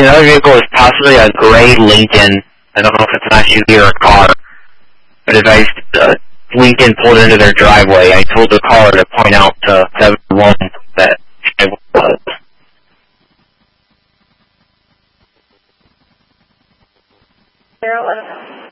another vehicle is possibly a gray Lincoln. I don't know if it's an SUV or a car. But as Lincoln pulled into their driveway, I told the caller to point out to everyone that it was. Zero.